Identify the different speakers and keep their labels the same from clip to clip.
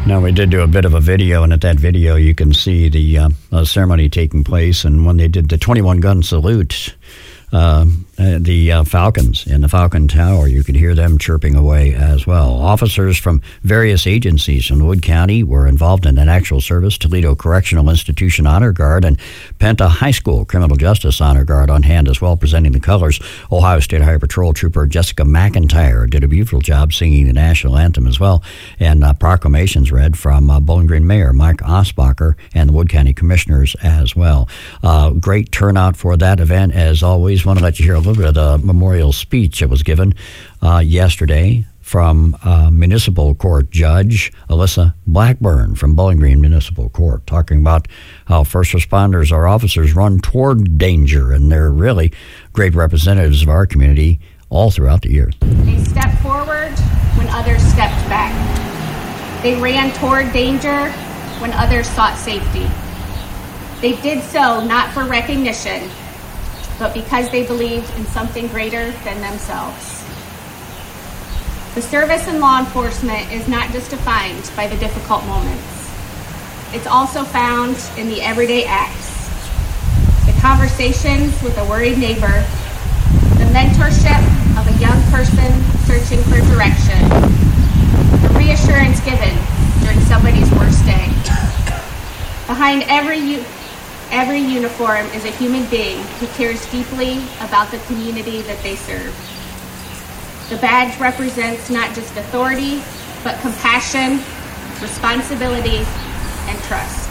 Speaker 1: Now, we did do a bit of a video, and at that video you can see the ceremony taking place, and when they did the 21-gun salute, the Falcons in the Falcon Tower, you could hear them chirping away as well. Officers from various agencies in Wood County were involved in an actual service. Toledo Correctional Institution Honor Guard and Penta High School Criminal Justice Honor Guard on hand as well, presenting the colors. Ohio State Highway Patrol Trooper Jessica McIntyre did a beautiful job singing the national anthem as well, and proclamations read from Bowling Green Mayor Mike Osbacher and the Wood County Commissioners as well. Great turnout for that event as always. Want to let you hear a little bit of the memorial speech that was given yesterday from Municipal Court Judge Alyssa Blackburn from Bowling Green Municipal Court, talking about how first responders, our officers, run toward danger, and they're really great representatives of our community all throughout the year.
Speaker 2: They stepped forward when others stepped back. They ran toward danger when others sought safety. They did so not for recognition, but because they believed in something greater than themselves. The service in law enforcement is not just defined by the difficult moments. It's also found in the everyday acts, the conversations with a worried neighbor, the mentorship of a young person searching for direction, the reassurance given during somebody's worst day. Behind every uniform is a human being who cares deeply about the community that they serve. The badge represents not just authority, but compassion, responsibility, and trust.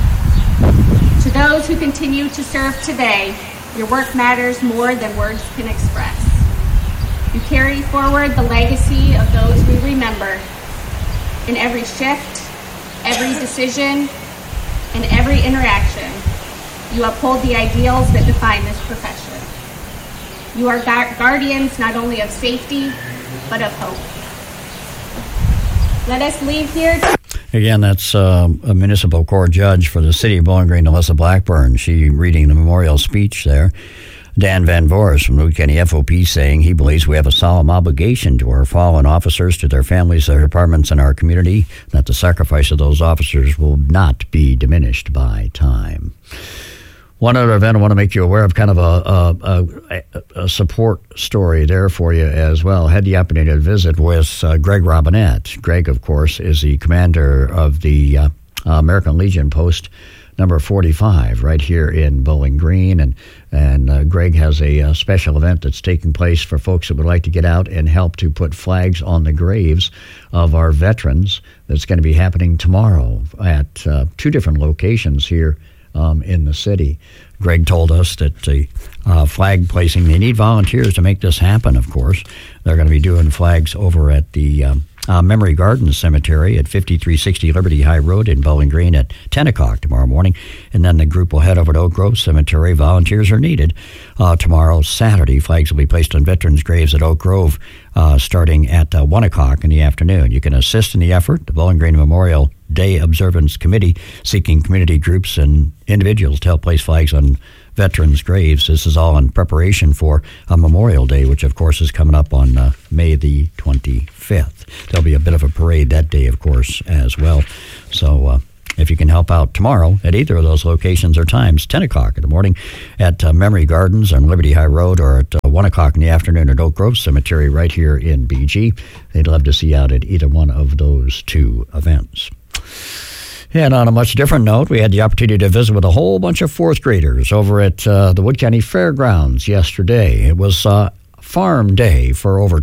Speaker 2: To those who continue to serve today, your work matters more than words can express. You carry forward the legacy of those we remember. In every shift, every decision, and every interaction, you uphold the ideals that define this profession. You are guardians not only of safety, but of hope. Let us leave here.
Speaker 1: Again, that's a municipal court judge for the city of Bowling Green, Alyssa Blackburn. She reading the memorial speech there. Dan Van Voorst from Wood County FOP saying he believes we have a solemn obligation to our fallen officers, to their families, their departments, and our community, that the sacrifice of those officers will not be diminished by time. One other event I want to make you aware of, kind of a support story there for you as well. Had the opportunity to visit with Greg Robinette. Greg, of course, is the commander of the American Legion Post number 45 right here in Bowling Green. And Greg has a special event that's taking place for folks that would like to get out and help to put flags on the graves of our veterans. That's going to be happening tomorrow at two different locations here in the city. Greg told us that the flag placing, they need volunteers to make this happen, of course. They're going to be doing flags over at the Memory Gardens Cemetery at 5360 Liberty High Road in Bowling Green at 10 o'clock tomorrow morning. And then the group will head over to Oak Grove Cemetery. Volunteers are needed. Tomorrow, Saturday, flags will be placed on veterans' graves at Oak Grove starting at 1 o'clock in the afternoon. You can assist in the effort. The Bowling Green Memorial Day Observance Committee seeking community groups and individuals to help place flags on veterans' graves. This is all in preparation for Memorial Day, which, of course, is coming up on May the 25th. There'll be a bit of a parade that day, of course, as well. So if you can help out tomorrow at either of those locations or times, 10 o'clock in the morning at Memory Gardens on Liberty High Road, or at 1 o'clock in the afternoon at Oak Grove Cemetery right here in BG. They'd love to see you out at either one of those two events. And on a much different note, we had the opportunity to visit with a whole bunch of fourth graders over at the Wood County Fairgrounds yesterday. It was Farm Day for over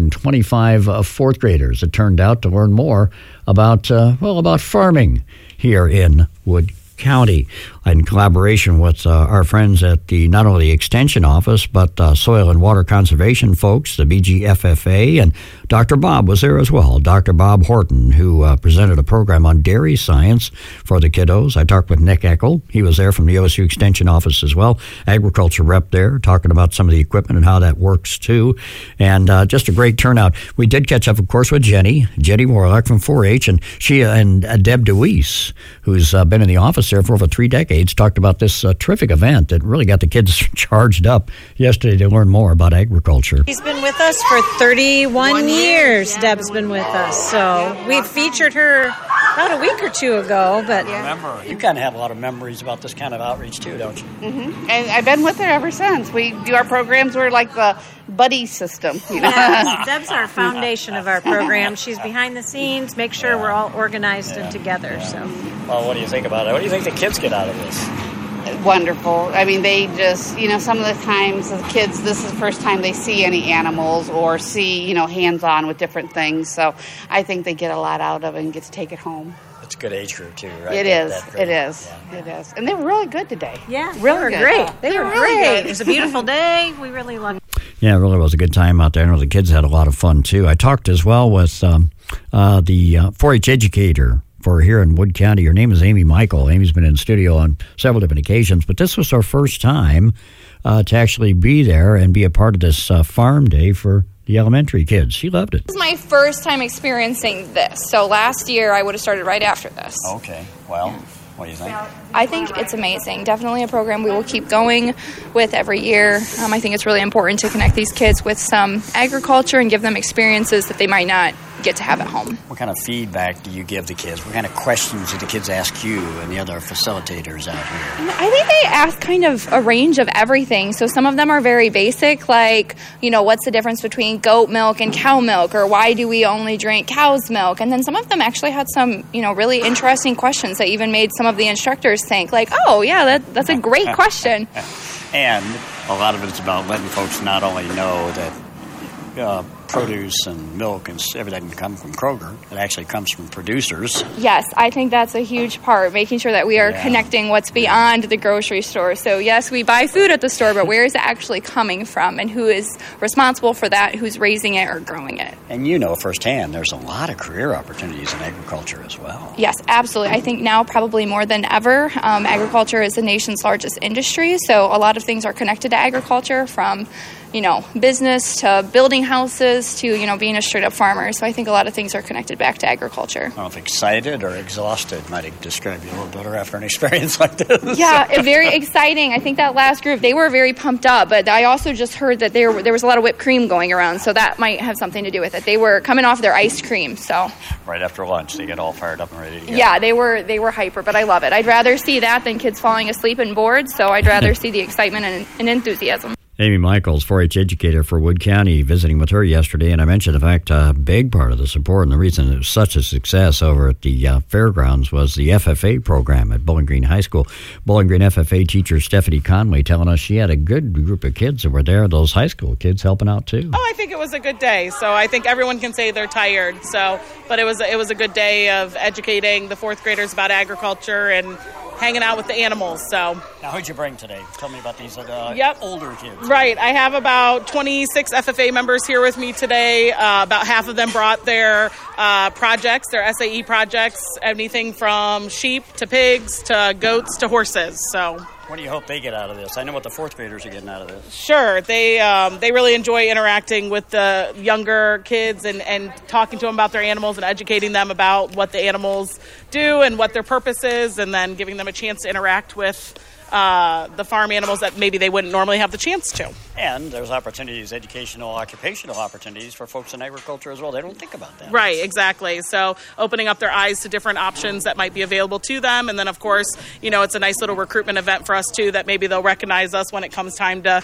Speaker 1: 225 fourth graders that turned out to learn more about farming here in Wood County, in collaboration with our friends at the not only the Extension Office, but Soil and Water Conservation folks, the BGFFA, and Dr. Bob was there as well. Dr. Bob Horton, who presented a program on dairy science for the kiddos. I talked with Nick Eckel. He was there from the OSU Extension Office as well. Agriculture rep there, talking about some of the equipment and how that works too. And just a great turnout. We did catch up, of course, with Jenny Warlock from 4-H, and she and Deb DeWeese, who's been in the office there for over 3 decades, talked about this terrific event that really got the kids charged up yesterday to learn more about agriculture.
Speaker 3: She's been with us for 31 years. Deb's been with us. So we've featured her about a week or two ago. But
Speaker 1: Remember, you kind of have a lot of memories about this kind of outreach too, don't you?
Speaker 4: Mm-hmm. And I've been with her ever since. We do our programs. We're like the buddy system. You know?
Speaker 3: yeah, Deb's our foundation of our program. She's behind the scenes, make sure we're all organized and together. So,
Speaker 1: well, what do you think about it? What do you think the kids get out of this?
Speaker 4: Wonderful. I mean, they just, some of the times the kids, this is the first time they see any animals or see, hands-on with different things. So I think they get a lot out of it and get to take it home.
Speaker 1: It's a good age group, too, right?
Speaker 4: It is. It is. And they were really good today.
Speaker 3: Yeah,
Speaker 4: really
Speaker 3: great. They were
Speaker 4: really
Speaker 3: great.
Speaker 4: good.
Speaker 3: It was a beautiful day. We really loved it.
Speaker 1: Yeah, it really was a good time out there. I know the kids had a lot of fun, too. I talked as well with the 4-H educator for here in Wood County. Her name is Amy Michael. Amy's been in studio on several different occasions, but this was her first time to actually be there and be a part of this farm day for the elementary kids. She loved it.
Speaker 5: This is my first time experiencing this. So last year I would have started right after this.
Speaker 1: Okay. Well, what do you think?
Speaker 5: I think it's amazing. Definitely a program we will keep going with every year. I think it's really important to connect these kids with some agriculture and give them experiences that they might not get to have at home.
Speaker 1: What kind of feedback do you give the kids? What kind of questions do the kids ask you and the other facilitators out here?
Speaker 5: I think they ask kind of a range of everything. So some of them are very basic, like, what's the difference between goat milk and cow milk, or why do we only drink cow's milk? And then some of them actually had some, really interesting questions that even made some of the instructors think, like, oh, yeah, that's a great question.
Speaker 1: And a lot of it's about letting folks not only know that produce and milk and everything can come from Kroger. It actually comes from producers.
Speaker 5: Yes, I think that's a huge part, making sure that we are connecting what's beyond the grocery store. So yes, we buy food at the store, but where is it actually coming from, and who is responsible for that, who's raising it or growing it?
Speaker 1: And firsthand, there's a lot of career opportunities in agriculture as well.
Speaker 5: Yes, absolutely. I think now probably more than ever, agriculture is the nation's largest industry, so a lot of things are connected to agriculture, from business to building houses to, being a straight-up farmer. So I think a lot of things are connected back to agriculture.
Speaker 1: I don't know if excited or exhausted might describe you a little better after an experience like this.
Speaker 5: Yeah, very exciting. I think that last group, they were very pumped up, but I also just heard that there was a lot of whipped cream going around, so that might have something to do with it. They were coming off their ice cream, so.
Speaker 1: Right after lunch, they get all fired up and ready to go.
Speaker 5: Yeah, they were hyper, but I love it. I'd rather see that than kids falling asleep and bored, so I'd rather see the excitement and enthusiasm.
Speaker 1: Amy Michaels, 4-H educator for Wood County, visiting with her yesterday, and I mentioned the fact a big part of the support and the reason it was such a success over at the fairgrounds was the FFA program at Bowling Green High School. Bowling Green FFA teacher Stephanie Conway telling us she had a good group of kids that were there, those high school kids helping out too.
Speaker 6: Oh, I think it was a good day. So I think everyone can say they're tired. But it was a good day of educating the fourth graders about agriculture and hanging out with the animals. So
Speaker 1: now, who'd you bring today? Tell me about these older kids.
Speaker 6: Right. I have about 26 FFA members here with me today. About half of them brought their projects, their SAE projects, anything from sheep to pigs to goats to horses. So
Speaker 1: what do you hope they get out of this? I know what the fourth graders are getting out of this.
Speaker 6: Sure. They really enjoy interacting with the younger kids and talking to them about their animals and educating them about what the animals do and what their purpose is, and then giving them a chance to interact with the farm animals that maybe they wouldn't normally have the chance to.
Speaker 1: And there's opportunities, educational, occupational opportunities for folks in agriculture as well. They don't think about that.
Speaker 6: Right, exactly. So opening up their eyes to different options that might be available to them. And then, of course, it's a nice little recruitment event for us, too, that maybe they'll recognize us when it comes time to,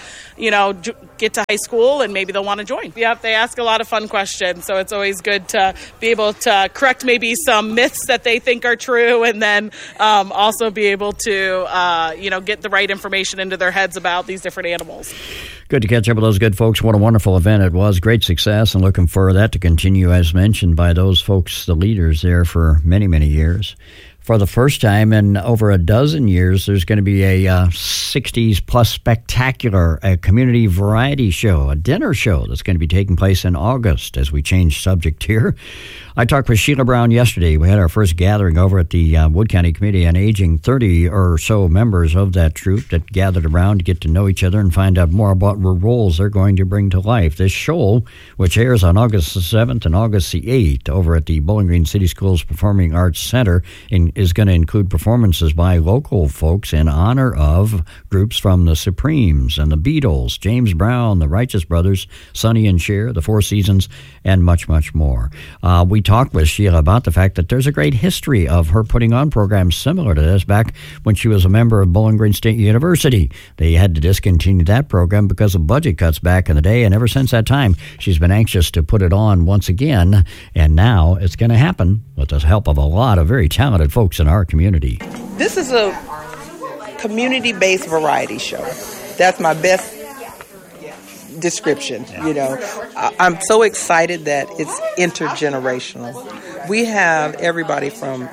Speaker 6: get to high school, and maybe they'll want to join. Yep, they ask a lot of fun questions. So it's always good to be able to correct maybe some myths that they think are true, and then also be able to, get the right information into their heads about these different animals.
Speaker 1: Good to catch up with those good folks. What a wonderful event it was. Great success, and looking for that to continue, as mentioned by those folks, the leaders there for many, many years. For the first time in over a dozen years, there's going to be a 60s plus spectacular, a community variety show, a dinner show that's going to be taking place in August as we change subject here. I talked with Sheila Brown yesterday. We had our first gathering over at the Wood County Committee on Aging, 30 or so members of that troop that gathered around to get to know each other and find out more about what roles they're going to bring to life. This show, which airs on August the 7th and August the 8th over at the Bowling Green City Schools Performing Arts Center in is going to include performances by local folks in honor of groups from the Supremes and the Beatles, James Brown, the Righteous Brothers, Sonny and Cher, the Four Seasons, and much, much more. We talked with Sheila about the fact that there's a great history of her putting on programs similar to this back when she was a member of Bowling Green State University. They had to discontinue that program because of budget cuts back in the day, and ever since that time, she's been anxious to put it on once again, and now it's going to happen with the help of a lot of very talented folks in our community.
Speaker 7: This is a community-based variety show. That's my best description. You know, I'm so excited that it's intergenerational. We have everybody from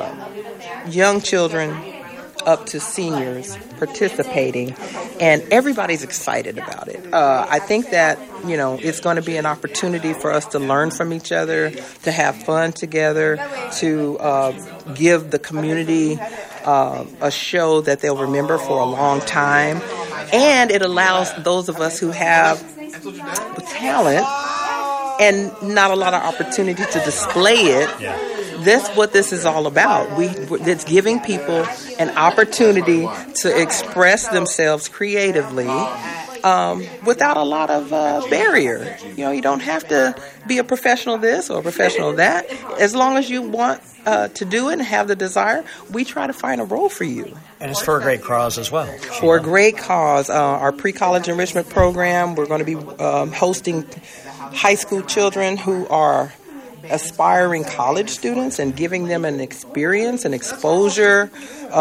Speaker 7: young children up to seniors participating, and everybody's excited about it. I think that, you know, it's going to be an opportunity for us to learn from each other, to have fun together, to give the community a show that they'll remember for a long time. And it allows those of us who have talent and not a lot of opportunity to display it. That's what this is all about. It's giving people an opportunity to express themselves creatively without a lot of barrier. You know, you don't have to be a professional this or a professional that. As long as you want to do it and have the desire, we try to find a role for you.
Speaker 1: And it's for a great cause as well.
Speaker 7: For a great cause. Our pre-college enrichment program, we're going to be hosting high school children who are aspiring college students and giving them an experience and exposure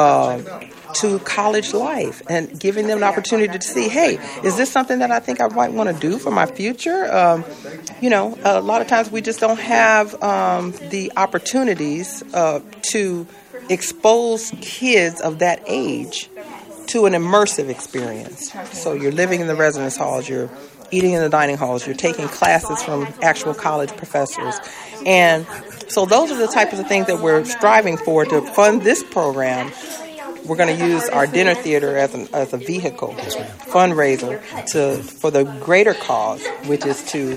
Speaker 7: to college life and giving them an opportunity to see, hey, is this something that I think I might want to do for my future? You know, a lot of times we just don't have the opportunities to expose kids of that age to an immersive experience. So you're living in the residence halls, you're eating in the dining halls, you're taking classes from actual college professors. And so those are the types of things that we're striving for to fund this program. We're going to use our dinner theater as a vehicle, fundraiser for the greater cause, which is to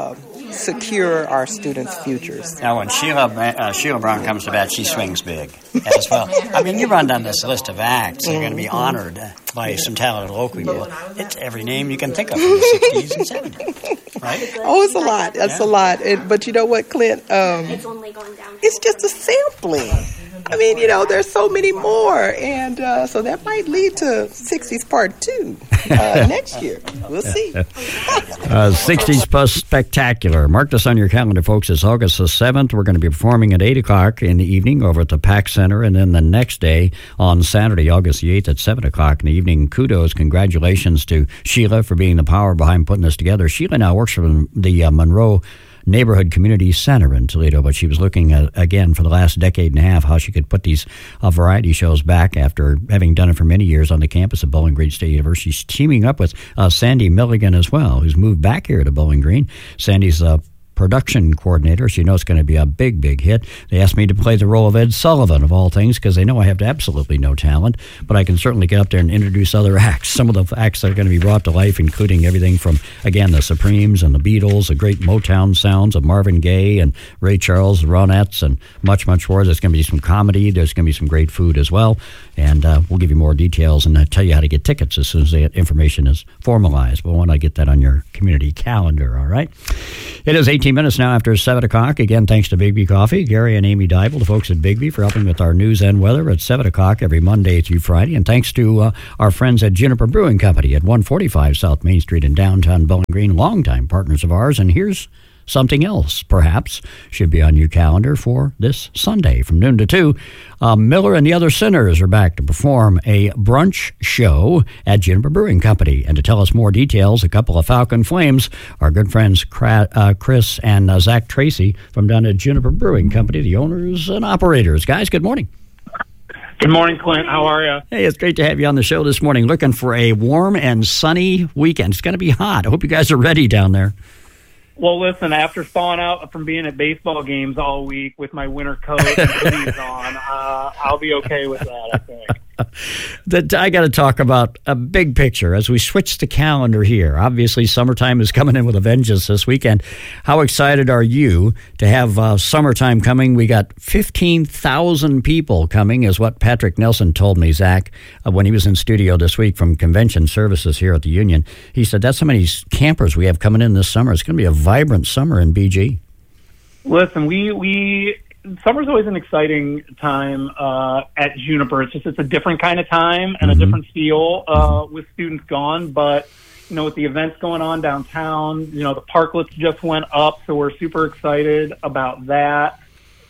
Speaker 7: secure our students' futures.
Speaker 1: Now, when Sheila Brown comes to bat, she swings big as well. I mean, you run down this list of acts that are going to be honored by some talented local people. It's every name you can think of from the 60s and 70s, right?
Speaker 7: Oh, it's a lot. That's a lot. But you know what, Clint?
Speaker 2: It's only going down.
Speaker 7: It's just a sampling. I mean, you know, there's so many more. And so that might lead to 60s Part 2 next year. We'll see.
Speaker 1: 60s Plus Spectacular. Mark this on your calendar, folks. It's August the 7th. We're going to be performing at 8 o'clock in the evening over at the PAC Center. And then the next day on Saturday, August the 8th at 7 o'clock in the evening. Kudos, congratulations to Sheila for being the power behind putting this together. Sheila now works for the Monroe Neighborhood Community Center in Toledo, but she was looking at, again, for the last decade and a half, how she could put these variety shows back after having done it for many years on the campus of Bowling Green State University. She's teaming up with Sandy Milligan as well, who's moved back here to Bowling Green. Sandy's production coordinator. She knows it's going to be a big, big hit. They asked me to play the role of Ed Sullivan, of all things, because they know I have absolutely no talent, but I can certainly get up there and introduce other acts. Some of the acts that are going to be brought to life, including everything from, again, the Supremes and the Beatles, the great Motown sounds of Marvin Gaye and Ray Charles, the Ronettes, and much, much more. There's going to be some comedy. There's going to be some great food as well, and we'll give you more details and tell you how to get tickets as soon as the information is formalized. But I want to get that on your community calendar, all right? It is 18 minutes now after 7 o'clock. Again, thanks to Bigby Coffee, Gary and Amy Dybel, the folks at Bigby, for helping with our news and weather at 7 o'clock every Monday through Friday. And thanks to our friends at Juniper Brewing Company at 145 South Main Street in downtown Bowling Green, longtime partners of ours. And here's something else, perhaps, should be on your calendar for this Sunday from noon to 2. Miller and the Other Sinners are back to perform a brunch show at Juniper Brewing Company. And to tell us more details, a couple of Falcon Flames, our good friends Chris and Zach Tracy from down at Juniper Brewing Company, the owners and operators. Guys, good morning.
Speaker 8: Good morning, Clint. How are you?
Speaker 1: Hey, it's great to have you on the show this morning. Looking for a warm and sunny weekend. It's going to be hot. I hope you guys are ready down there.
Speaker 8: Well, listen, after thawing out from being at baseball games all week with my winter coat and hoodies on, I'll be okay with that, I think.
Speaker 1: I got to talk about a big picture as we switch the calendar here. Obviously, summertime is coming in with a vengeance this weekend. How excited are you to have summertime coming? We got 15,000 people coming, is what Patrick Nelson told me, Zach, when he was in studio this week from Convention Services here at the Union. He said, that's how many campers we have coming in this summer. It's going to be a vibrant summer in BG.
Speaker 8: Listen, summer's always an exciting time at Juniper. It's a different kind of time and a different feel with students gone. But, with the events going on downtown, the parklets just went up, so we're super excited about that.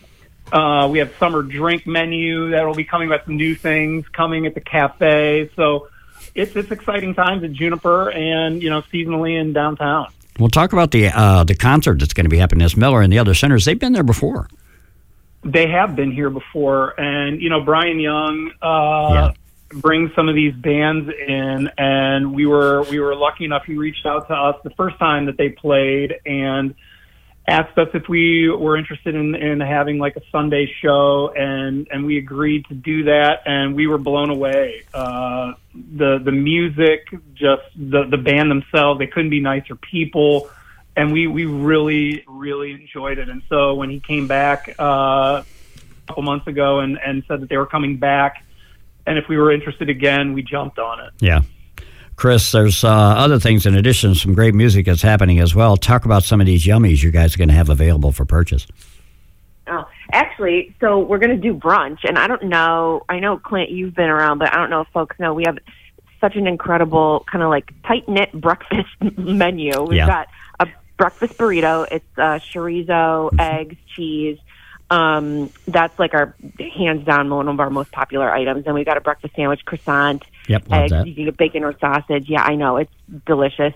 Speaker 8: We have summer drink menu that will be coming with some new things coming at the cafe. So it's exciting times at Juniper and, seasonally in downtown.
Speaker 1: We'll talk about the concert that's going to be happening at Miller and the other centers. They've been there before.
Speaker 8: They have been here before, and Brian Young brings some of these bands in, and we were lucky enough. He reached out to us the first time that they played and asked us if we were interested in having like a Sunday show, and we agreed to do that, and we were blown away. The music, just the band themselves, they couldn't be nicer people. And we really, really enjoyed it. And so when he came back a couple months ago and said that they were coming back, and if we were interested again, we jumped on it.
Speaker 1: Yeah. Chris, there's other things in addition, some great music that's happening as well. Talk about some of these yummies you guys are going to have available for purchase.
Speaker 9: Oh, actually, so we're going to do brunch. And I don't know, I know, Clint, you've been around, but I don't know if folks know, we have such an incredible kind of like tight-knit breakfast menu. We've got a breakfast burrito. It's chorizo, eggs, cheese. That's like our hands down one of our most popular items. And we've got a breakfast sandwich, croissant, eggs. You can get bacon or sausage. Yeah, I know, it's delicious.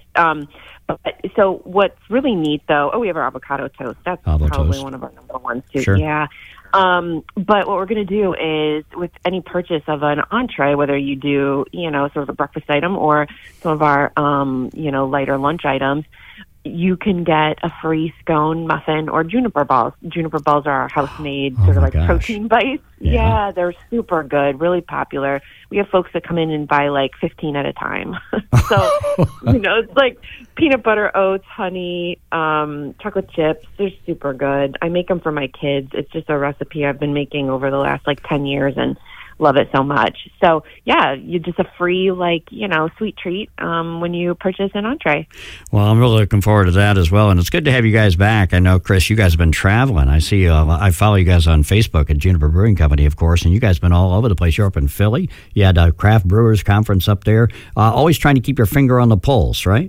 Speaker 9: So what's really neat though? We have our avocado toast. That's probably one of our number ones too.
Speaker 1: Sure.
Speaker 9: Yeah. But what we're going to do is with any purchase of an entree, whether you do, sort of a breakfast item or some of our, lighter lunch items, you can get a free scone, muffin, or juniper balls. Juniper balls are our house-made protein bites. Yeah, they're super good, really popular. We have folks that come in and buy like 15 at a time. So, it's like peanut butter, oats, honey, chocolate chips. They're super good. I make them for my kids. It's just a recipe I've been making over the last 10 years and love it so much. So yeah, you just a free sweet treat when you purchase an entree.
Speaker 1: Well, I'm really looking forward to that as well, and it's good to have you guys back. I know, Chris, you guys have been traveling. I see I follow you guys on Facebook at Juniper Brewing Company, of course, and you guys have been all over the place. You're up in Philly. You had a craft brewers conference up there. Always trying to keep your finger on the pulse, right?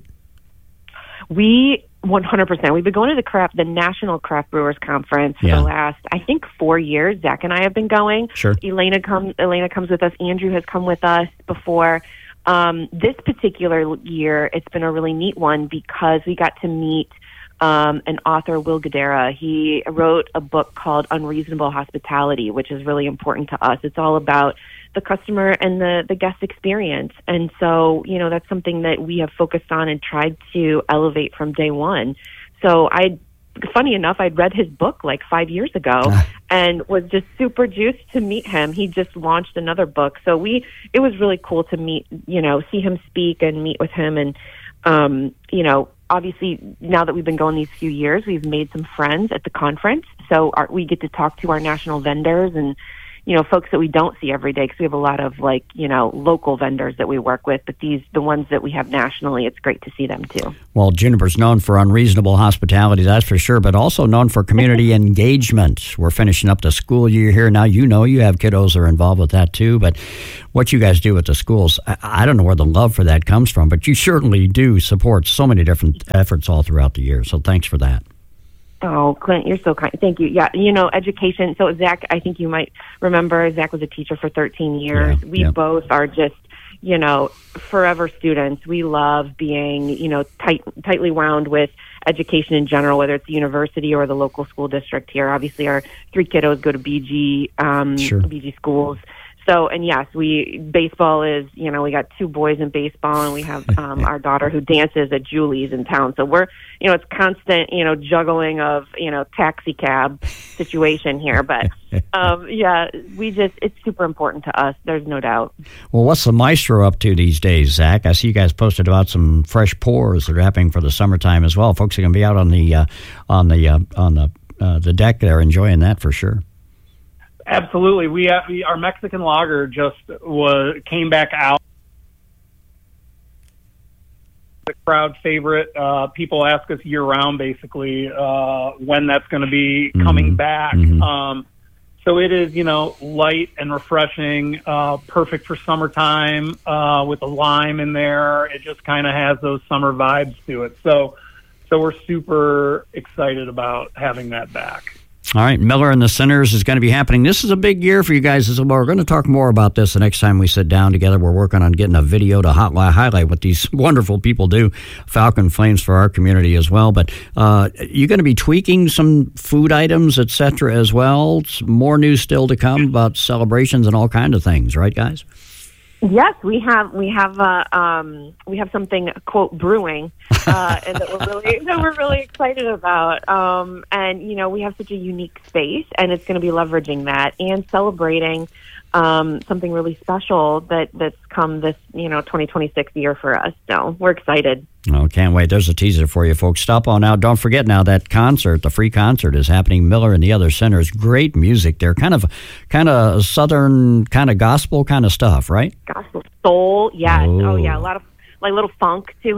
Speaker 9: We 100%. We've been going to the National Craft Brewers Conference for the last, I think, 4 years. Zach and I have been going.
Speaker 1: Sure.
Speaker 9: Elena comes with us. Andrew has come with us before. This particular year, it's been a really neat one because we got to meet an author, Will Guidara. He wrote a book called Unreasonable Hospitality, which is really important to us. It's all about the customer and the guest experience. And so, that's something that we have focused on and tried to elevate from day one. So funny enough, I'd read his book like 5 years ago and was just super juiced to meet him. He just launched another book. So it was really cool to meet, see him speak and meet with him. And, obviously now that we've been going these few years, we've made some friends at the conference. So we get to talk to our national vendors and, folks that we don't see every day because we have a lot of local vendors that we work with, but the ones that we have nationally, it's great to see them too.
Speaker 1: Well, Juniper's known for unreasonable hospitality, that's for sure, but also known for community engagement. We're finishing up the school year here now. You have kiddos that are involved with that too, but what you guys do with the schools, I don't know where the love for that comes from, but you certainly do support so many different efforts all throughout the year. So thanks for that.
Speaker 9: Oh, Clint, you're so kind. Thank you. Yeah, education. So Zach, I think you might remember, Zach was a teacher for 13 years. We both are just, forever students. We love being, tightly wound with education in general, whether it's the university or the local school district here. Obviously, our 3 kiddos go to BG schools. So, and yes, baseball is, we got 2 boys in baseball, and we have our daughter who dances at Julie's in town. So we're, it's constant, juggling of, taxi cab situation here. But, it's super important to us. There's no doubt.
Speaker 1: Well, what's the Maestro up to these days, Zach? I see you guys posted about some fresh pours that are happening for the summertime as well. Folks are going to be out on the deck there enjoying that for sure.
Speaker 8: Absolutely. Our Mexican lager just came back out. The crowd favorite. People ask us year round, basically, when that's going to be coming back. So it is, light and refreshing, perfect for summertime, with a lime in there. It just kind of has those summer vibes to it. So we're super excited about having that back.
Speaker 1: All right, Miller and the Sinners is going to be happening. This is a big year for you guys as well. We're going to talk more about this the next time we sit down together. We're working on getting a video to highlight what these wonderful people do, Falcon Flames, for our community as well. But you're going to be tweaking some food items, et cetera, as well. More news still to come about celebrations and all kinds of things, right, guys?
Speaker 9: Yes, we have something, quote, brewing, and that we're really excited about. And we have such a unique space, and it's going to be leveraging that and celebrating something really special that's come this 2026 year for us. So we're excited.
Speaker 1: Oh, can't wait. There's a teaser for you, folks. Stop on out. Don't forget now that concert, the free concert, is happening. Miller and the Other Sinners. Great music. They're kind of southern, kind of gospel kind of stuff, right?
Speaker 9: Gospel soul, yes. Oh yeah, a lot of like little funk to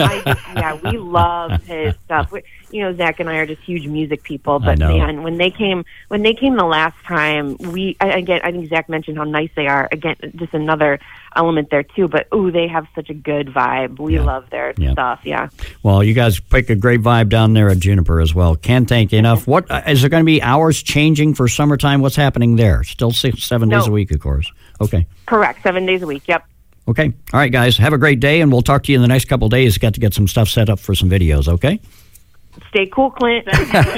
Speaker 9: him. We love his stuff. Zach and I are just huge music people, but man, when they came the last time, I think Zach mentioned how nice they are. Again, just another element there too, but they have such a good vibe. We love their stuff. Yeah.
Speaker 1: Well, you guys pick a great vibe down there at Juniper as well. Can't thank you enough. What is there going to be hours changing for summertime? What's happening there? Still 7 days a week, of course. Okay.
Speaker 9: Correct. 7 days a week. Yep.
Speaker 1: Okay. All right, guys. Have a great day, and we'll talk to you in the next couple of days. Got to get some stuff set up for some videos, okay?
Speaker 9: Stay cool, Clint.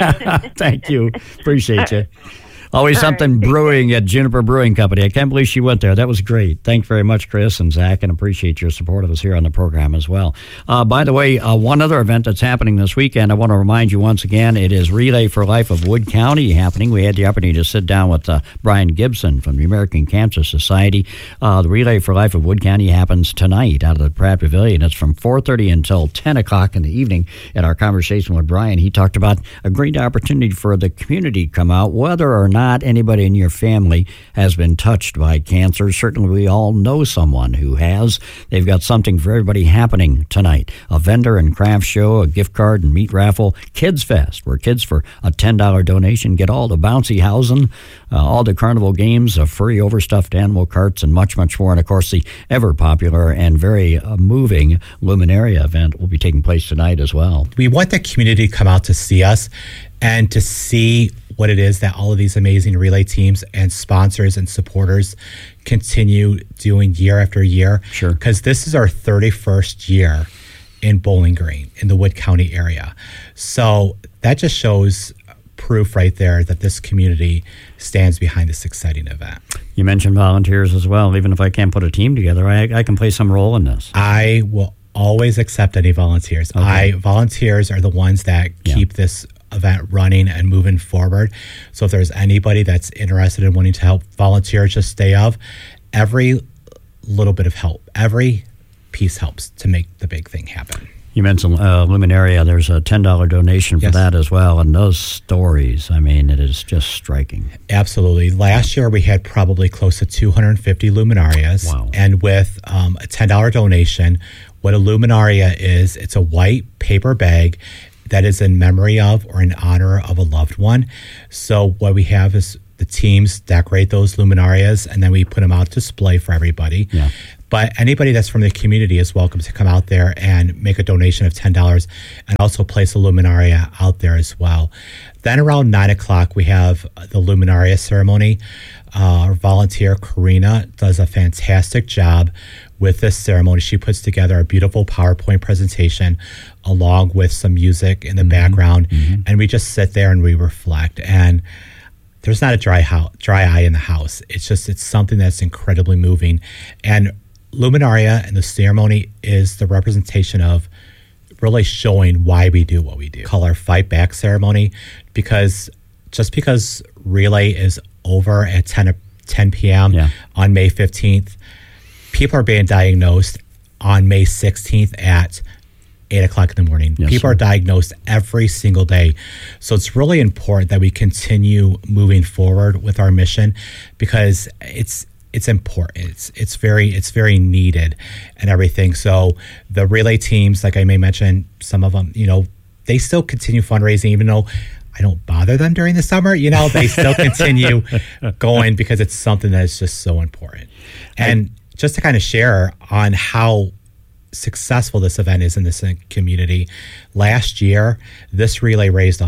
Speaker 1: Thank you. Appreciate you. Always something brewing at Juniper Brewing Company. I can't believe she went there. That was great. Thanks very much, Chris and Zach, and appreciate your support of us here on the program as well. By the way, one other event that's happening this weekend, I want to remind you once again, it is Relay for Life of Wood County happening. We had the opportunity to sit down with Brian Gibson from the American Cancer Society. The Relay for Life of Wood County happens tonight out of the Pratt Pavilion. It's from 4:30 until 10 o'clock in the evening. In our conversation with Brian, he talked about a great opportunity for the community to come out, whether or not anybody in your family has been touched by cancer. Certainly we all know someone who has. They've got something for everybody happening tonight. A vendor and craft show, a gift card and meat raffle, Kids Fest, where kids for a $10 donation get all the bouncy housing, all the carnival games, furry overstuffed animal carts, and much, much more. And of course, the ever popular and very moving Luminaria event will be taking place tonight as well.
Speaker 10: We want the community to come out to see us and to see what it is that all of these amazing relay teams and sponsors and supporters continue doing year after year.
Speaker 1: Sure.
Speaker 10: Because this is our 31st year in Bowling Green in the Wood County area. So that just shows proof right there that this community stands behind this exciting event.
Speaker 1: You mentioned volunteers as well. Even if I can't put a team together, I can play some role in this.
Speaker 10: I will always accept any volunteers.
Speaker 1: Okay.
Speaker 10: Volunteers are the ones that keep this event running and moving forward. So if there's anybody that's interested in wanting to help volunteer just day of, every little bit of help, every piece helps to make the big thing happen.
Speaker 1: You mentioned Luminaria. There's a $10 donation for that as well. And those stories, I mean, it is just striking.
Speaker 10: Absolutely. Last year, we had probably close to 250 Luminarias.
Speaker 1: Wow.
Speaker 10: And with a $10 donation, what a Luminaria is, it's a white paper bag that is in memory of or in honor of a loved one. So what we have is the teams decorate those luminarias, and then we put them out display for everybody.
Speaker 1: Yeah.
Speaker 10: But anybody that's from the community is welcome to come out there and make a donation of $10 and also place a luminaria out there as well. Then around 9 o'clock, we have the luminaria ceremony. Our volunteer, Karina, does a fantastic job with this ceremony. She puts together a beautiful PowerPoint presentation along with some music in the background. And we just sit there and we reflect. And there's not a dry eye in the house. It's something that's incredibly moving. And Luminaria and the ceremony is the representation of really showing why we do what we do. Call our Fight Back ceremony, because just because relay is over at 10 p.m. on May 15th, people are being diagnosed on May 16th at 8 o'clock in the morning. People are diagnosed every single day. So it's really important that we continue moving forward with our mission, because it's important. It's very needed and everything. So the relay teams, like I may mention, some of them, they still continue fundraising, even though I don't bother them during the summer. They still continue going, because it's something that is just so important. And just to kind of share on how successful this event is in this community, last year this relay raised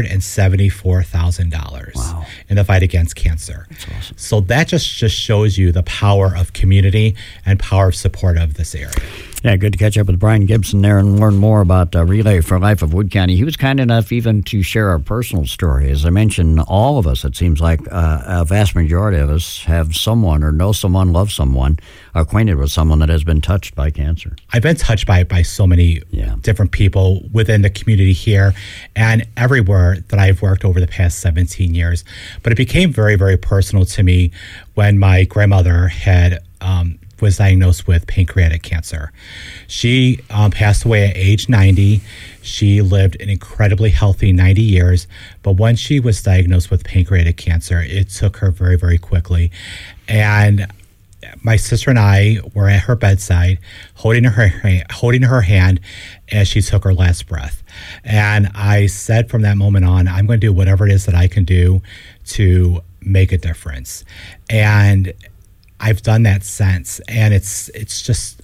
Speaker 10: $174,000 in the fight against cancer. That's awesome. So that just shows you the power of community and power of support of this area.
Speaker 1: Yeah, good to catch up with Brian Gibson there and learn more about Relay for Life of Wood County. He was kind enough even to share our personal story. As I mentioned, all of us, it seems like a vast majority of us have someone or know someone, love someone, acquainted with someone that has been touched by cancer.
Speaker 10: I've been touched by so many different people within the community here and everywhere that I've worked over the past 17 years. But it became very, very personal to me when my grandmother was diagnosed with pancreatic cancer. She passed away at age 90. She lived an incredibly healthy 90 years, but when she was diagnosed with pancreatic cancer, it took her very, very quickly. And my sister and I were at her bedside, holding her hand as she took her last breath. And I said from that moment on, I'm going to do whatever it is that I can do to make a difference. And I've done that since, and it's just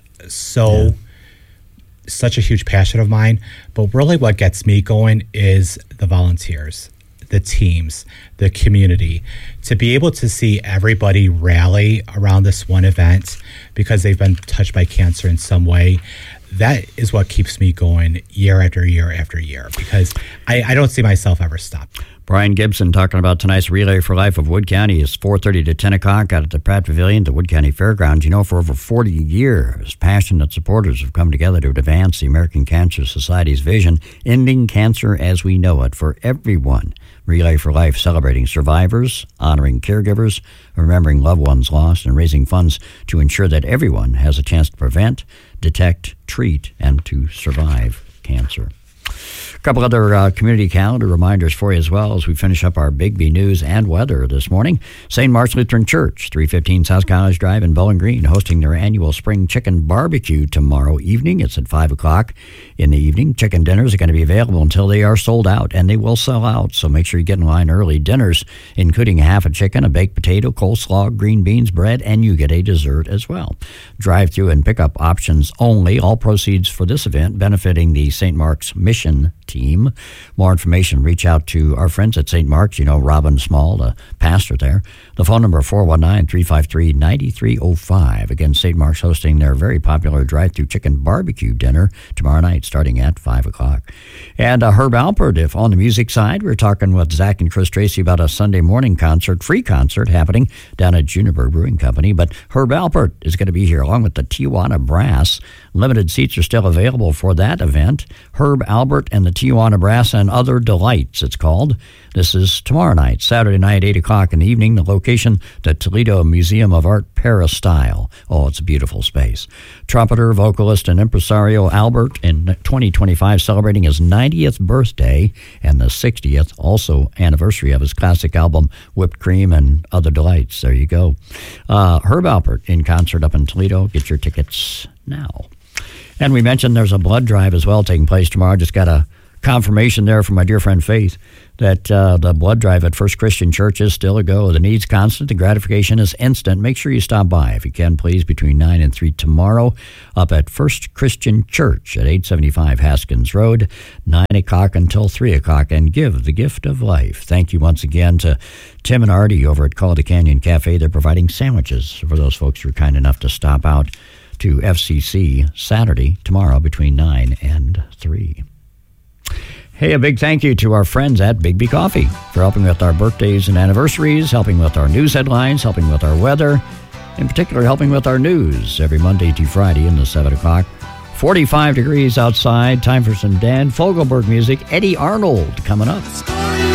Speaker 10: such a huge passion of mine. But really what gets me going is the volunteers, the teams, the community, to be able to see everybody rally around this one event because they've been touched by cancer in some way. That is what keeps me going year after year after year, because I don't see myself ever stop.
Speaker 1: Brian Gibson talking about tonight's Relay for Life of Wood County is 4:30 to 10 o'clock out at the Pratt Pavilion, the Wood County Fairgrounds. For over 40 years, passionate supporters have come together to advance the American Cancer Society's vision, ending cancer as we know it for everyone. Relay for Life, celebrating survivors, honoring caregivers, remembering loved ones lost, and raising funds to ensure that everyone has a chance to prevent, detect, treat, and to survive cancer. A couple other community calendar reminders for you as well as we finish up our Bigby news and weather this morning. St. Mark's Lutheran Church, 315 South College Drive in Bowling Green, hosting their annual spring chicken barbecue tomorrow evening. It's at 5 o'clock in the evening. Chicken dinners are going to be available until they are sold out, and they will sell out, so make sure you get in line early. Dinners including half a chicken, a baked potato, coleslaw, green beans, bread, and you get a dessert as well. Drive-through and pickup options only. All proceeds for this event benefiting the St. Mark's Mission team. More information, reach out to our friends at St. Mark's. Robin Small, the pastor there. The phone number 419-353-9305. Again, St. Mark's hosting their very popular drive-through chicken barbecue dinner tomorrow night starting at 5 o'clock. And Herb Alpert, if on the music side, we're talking with Zach and Chris Tracy about a Sunday morning free concert happening down at Juniper Brewing Company. But Herb Alpert is going to be here along with the Tijuana Brass. Limited seats are still available for that event. Herb Alpert and the Tijuana Brass and Other Delights, it's called. This is tomorrow night, Saturday night, 8 o'clock in the evening. The location, the Toledo Museum of Art Peristyle. Oh, it's a beautiful space. Trumpeter, vocalist, and impresario Albert in 2025 celebrating his 90th birthday and the 60th also anniversary of his classic album, Whipped Cream and Other Delights. There you go. Herb Alpert in concert up in Toledo. Get your tickets now. And we mentioned there's a blood drive as well taking place tomorrow. Just got a confirmation there from my dear friend Faith that the blood drive at First Christian Church is still a go. The need's constant. The gratification is instant. Make sure you stop by, if you can, please, between 9 and 3 tomorrow up at First Christian Church at 875 Haskins Road, 9 o'clock until 3 o'clock, and give the gift of life. Thank you once again to Tim and Artie over at Call of the Canyon Cafe. They're providing sandwiches for those folks who are kind enough to stop out to FCC Saturday, tomorrow, between 9 and 3. Hey, a big thank you to our friends at Bigby Coffee for helping with our birthdays and anniversaries, helping with our news headlines, helping with our weather, in particular helping with our news every Monday to Friday in the 7 o'clock. 45 degrees outside. Time for some Dan Fogelberg music. Eddie Arnold coming up.